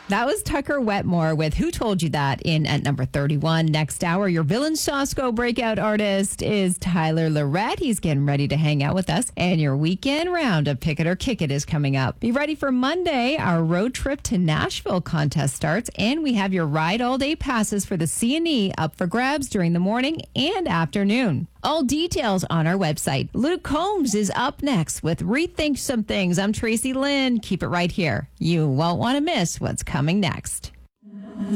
That was Tucker Wetmore with Who Told You That in at number 31. Next hour, your Villain Shosco breakout artist is Tyler Lorette. He's getting ready to hang out with us. And your weekend round of Pick It or Kick It is coming up. Be ready for Monday. Our road trip to Nashville contest starts. And we have your ride all day passes for the C&E up for grabs during the morning and afternoon. All details on our website. Luke Combs is up next with Rethink Some Things. I'm Tracy Lynn. Keep it right here. You won't want to miss what's coming next.